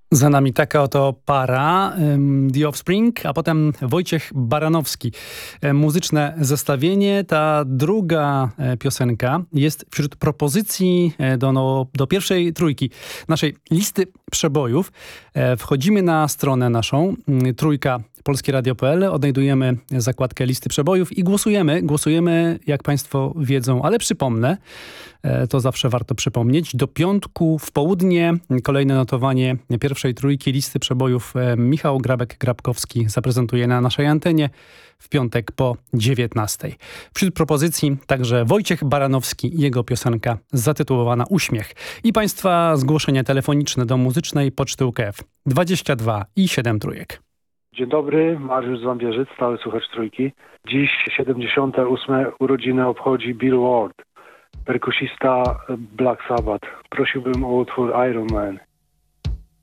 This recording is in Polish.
Za nami taka oto para, The Offspring, a potem Wojciech Baranowski. Muzyczne zestawienie. Ta druga piosenka jest wśród propozycji do pierwszej trójki naszej listy przebojów. Wchodzimy na stronę naszą, trójka polskieradio.pl, odnajdujemy zakładkę listy przebojów i głosujemy, jak państwo wiedzą, ale przypomnę, to zawsze warto przypomnieć, do piątku w południe kolejne notowanie pierwszej trójki listy przebojów Michał Grabek-Grabkowski zaprezentuje na naszej antenie w piątek po 19:00. Wśród propozycji także Wojciech Baranowski i jego piosenka zatytułowana Uśmiech. I państwa zgłoszenia telefoniczne do muzycznej poczty UKF 22 i 7 trójek. Dzień dobry, Mariusz Zambierzyc, stały słuchacz trójki. Dziś 78. urodziny obchodzi Bill Ward, perkusista Black Sabbath. Prosiłbym o utwór Iron Man.